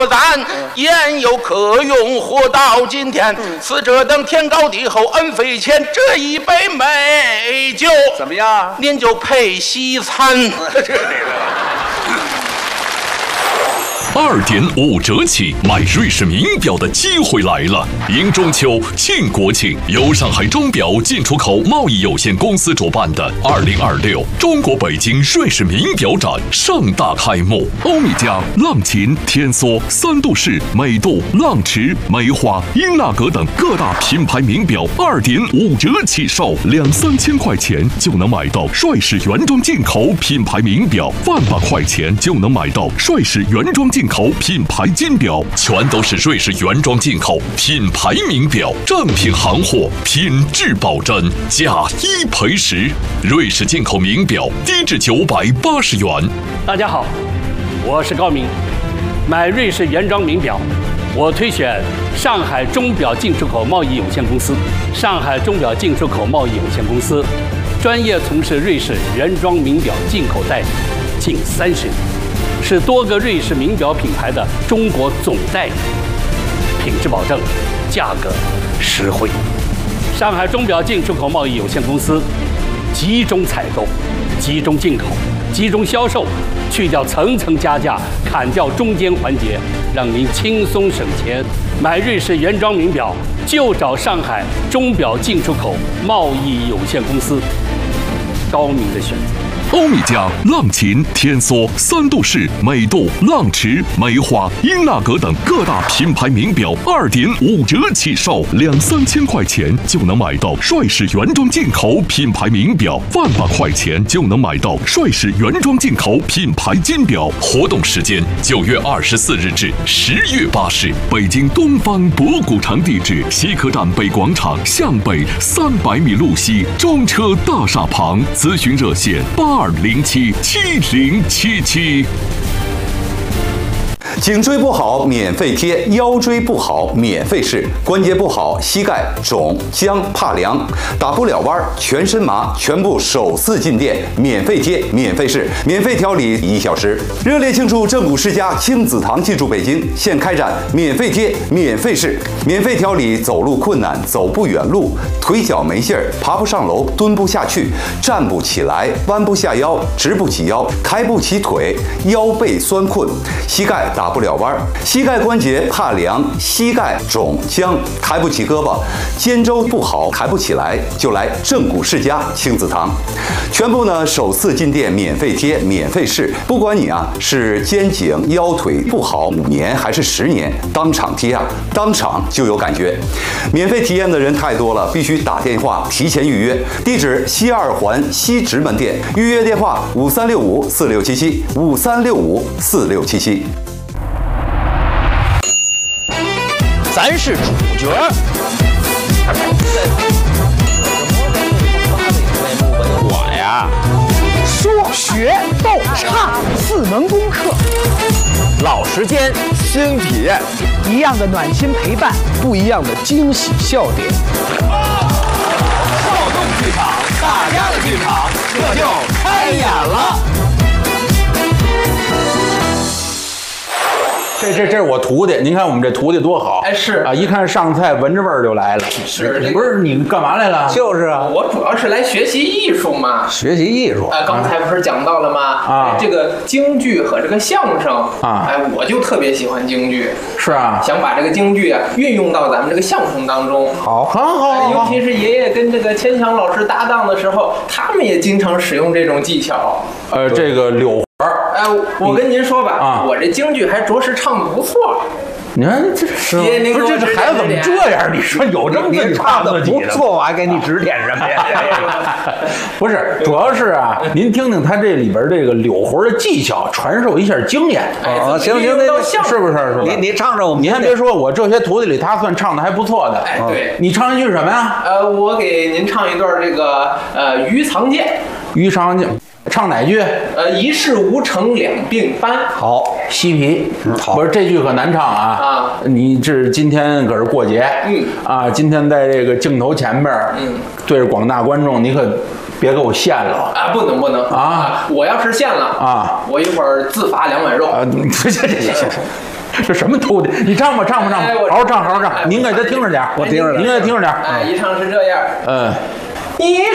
咱言有可用，活到今天。死者等天高地厚，恩非浅。这一杯美酒怎么样？ 您就配西餐。 2.5折起买瑞士名表的机会来了！迎中秋、庆国庆，由上海钟表进出口贸易有限公司主办的2026中国北京瑞士名表展盛大开幕。欧米茄、浪琴、天梭、三度式、美度、浪驰、梅花、英纳格等各大品牌名表2.5折起售，2-3千块钱就能买到帅士原装进口品牌名表，100块钱就能买到帅士原装进口品牌金表，全都是瑞士原装进口品牌名表，正品行货，品质保真，价1赔10。瑞士进口名表低至980元。 大家好，我是高明。买瑞士原装名表，我推选上海钟表进出口贸易有限公司。上海钟表进出口贸易有限公司专业从事瑞士原装名表进口代理近30年。是多个瑞士名表品牌的中国总代理，品质保证，价格实惠。上海钟表进出口贸易有限公司集中采购、集中进口、集中销售，去掉层层加价，砍掉中间环节，让您轻松省钱。买瑞士原装名表就找上海钟表进出口贸易有限公司，高明的选择。 欧米茄、浪琴、天梭、三度式、美度、浪驰、梅花、英纳格等各大品牌名表2.5折起售，2-3千块钱就能买到帅士原装进口品牌名表，100块钱就能买到帅士原装进口品牌金表。活动时间9月24日至10月8日，北京东方博古城地址：西客站北广场向北300米路西中车大厦旁。咨询热线82077077。 颈椎不好免费贴，腰椎不好免费试，关节不好膝盖肿僵怕凉打不了弯全身麻，全部首次进店免费贴免费试，免费调理1小时。热烈庆祝正骨世家亲子堂进驻北京，现开展免费贴免费试，免费调理走路困难、走不远路、腿脚没劲儿、爬不上楼、蹲不下去、站不起来、弯不下腰、直不起腰、抬不起腿、腰背酸困、膝盖打不了弯，膝盖关节怕凉、膝盖肿僵、抬不起胳膊、肩周不好、抬不起来，就来正骨世家亲子堂。全部呢首次进店免费贴免费试，不管你是肩颈腰腿不好5年还是10年，当场贴当场就有感觉。免费体验的人太多了，必须打电话提前预约。地址西2环西直门店，预约电话5365467753654677。 咱是主角。 我呀， 说学逗唱4门功课， 老时间，新体验， 一样的暖心陪伴，不一样的惊喜笑点。 少动剧场，大家的剧场，这就开演了。这是我徒弟，您看我们这徒弟多好！ 哎，是啊，一看上菜闻着味儿就来了。 是， 不是你干嘛来了？ 就是啊，我主要是来学习艺术嘛。 学习艺术。 刚才不是讲到了吗？ 啊， 这个京剧和这个相声啊，我就特别喜欢京剧。 是啊， 想把这个京剧运用到咱们这个相声当中。 好， 尤其是爷爷跟这个千祥老师搭档的时候，他们也经常使用这种技巧。 这个柳。 哎，我跟您说吧，我这京剧还着实唱得不错。 你看这是不是这孩子怎么这样？你说有这么自己唱的不错，我还给你指点什么呀？不是，主要是您听听他这里边这个柳活的技巧，传授一下经验。 行， 那是不是？ 你唱着我们， 你还别说，我这些徒弟里，他算唱的还不错的。 哎，对， 你唱一句什么呀？ 我给您唱一段这个鱼藏剑。 鱼藏剑。唱哪句？ 一事无成两鬓斑。 好，嬉皮。 好， 不是这句可难唱啊！你这今天可是过节，今天在这个镜头前面，对着广大观众，你可别给我献了啊！不能啊！我要是献了我一会儿自罚2碗肉。 行。 这什么徒弟？你唱吧，唱吧，唱吧，好好唱，好好唱。您给他听着点， 我听着， 您给他听着点。 哎，一唱是这样， 嗯， 你。